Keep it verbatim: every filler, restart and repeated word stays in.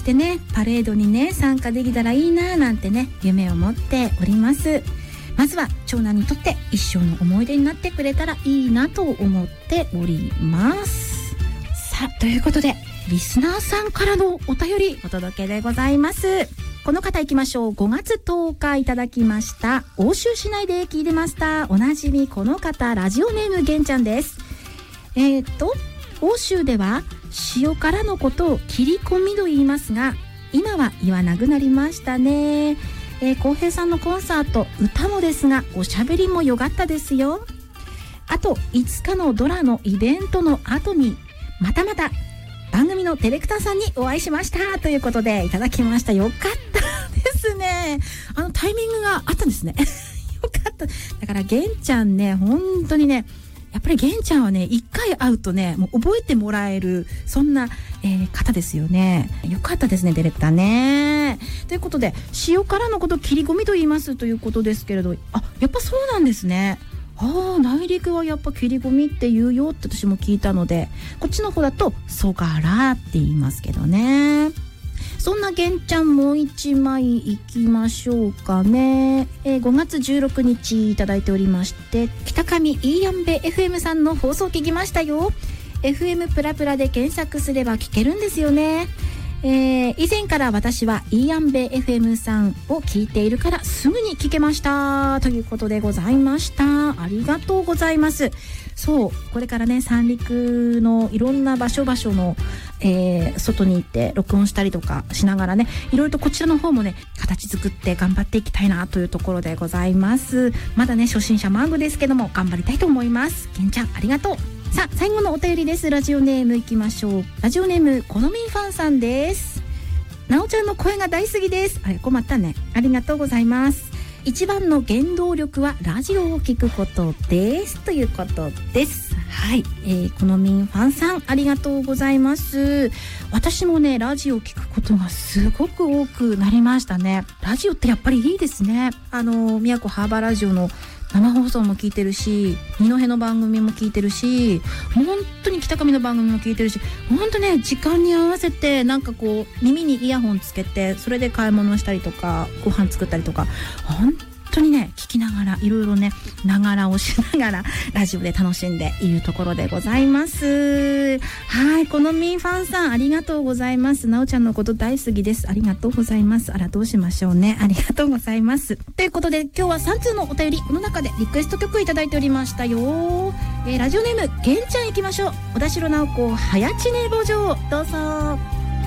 してねパレードにね参加できたらいいななんてね夢を持っております。まずは長男にとって一生の思い出になってくれたらいいなと思っております。さあということでリスナーさんからのお便りお届けでございます。この方行きましょう。ごがつとおかいただきました欧州市内で聞いてましたおなじみこの方ラジオネームげんちゃんです。えー、っと欧州では塩辛のことを切り込みと言いますが今は言わなくなりましたね。えー、浩平さんのコンサート歌もですがおしゃべりもよかったですよ。あといつかのドラのイベントの後にまたまた番組のディレクターさんにお会いしましたということでいただきました。よかったですね。あのタイミングがあったんですねよかった。だからげんちゃんね本当にねやっぱりげんちゃんはね一回会うとねもう覚えてもらえるそんな、えー、方ですよね。よかったですねディレクターね。ということで塩辛のことを切り込みと言いますということですけれどあやっぱそうなんですね。ああ内陸はやっぱ切り込みって言うよって私も聞いたのでこっちの方だとそがらって言いますけどね。そんなげんちゃんもう一枚いきましょうかね。えー、ごがつじゅうろくにちいただいておりまして北上イーヤンベ エフエム さんの放送聞きましたよ。 エフエム プラプラで検索すれば聞けるんですよね。えー、以前から私はイーヤンベ エフエム さんを聞いているからすぐに聞けましたということでございました。ありがとうございます。そうこれからね三陸のいろんな場所場所の、えー、外に行って録音したりとかしながらねいろいろとこちらの方もね形作って頑張っていきたいなというところでございます。まだね初心者マングですけども頑張りたいと思います。げんちゃんありがとう。さあ最後のお便りです。ラジオネームいきましょう。ラジオネームこのみんファンさんです。なおちゃんの声が大好きです。あれ困ったね。ありがとうございます。一番の原動力はラジオを聞くことですということです。はい、えー、このみんファンさんありがとうございます。私もねラジオを聞くことがすごく多くなりましたね。ラジオってやっぱりいいですね。あの宮古ハーバーラジオの生放送も聞いてるし二戸の番組も聞いてるし本当に北上の番組も聞いてるし本当ね時間に合わせてなんかこう耳にイヤホンつけてそれで買い物したりとかご飯作ったりとか本当にね聞きながらいろいろねながらをしながらラジオで楽しんでいるところでございます。はいこのみんファンさんありがとうございます。なおちゃんのこと大好きです。ありがとうございます。あらどうしましょうね。ありがとうございます。ということで今日はさん通のお便りこの中でリクエスト曲いただいておりましたよ。えー、ラジオネームげんちゃんいきましょう。小田代直子早知ねぼじょうどうぞ。